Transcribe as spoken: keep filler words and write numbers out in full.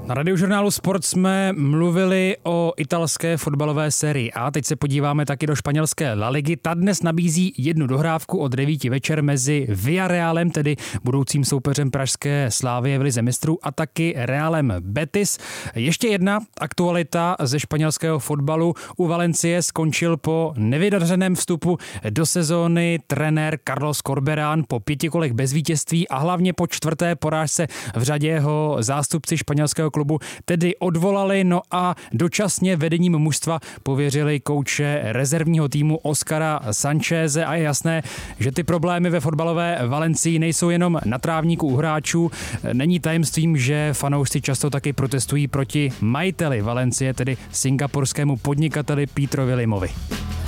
Na Radiožurnálu Sport jsme mluvili o italské fotbalové sérii A. Teď se podíváme taky do španělské La Ligy. Ta dnes nabízí jednu dohrávku od devíti večer mezi Villarrealem, tedy budoucím soupeřem pražské Slavie v lize mistrů, a taky Realem Betis. Ještě jedna aktualita ze španělského fotbalu. U Valencie skončil po nevydařeném vstupu do sezóny trenér Carlos Corberán po pěti kolech bez vítězství a hlavně po čtvrté porážce v řadě. Jeho zástupci španělského klubu tedy odvolali, no a dočasně vedením mužstva pověřili kouče rezervního týmu Oscara Sancheze a je jasné, že ty problémy ve fotbalové Valencii nejsou jenom na trávníku u hráčů. Není tajemstvím, že fanoušci často taky protestují proti majiteli Valencie, tedy singapurskému podnikateli Petrovi Limovi.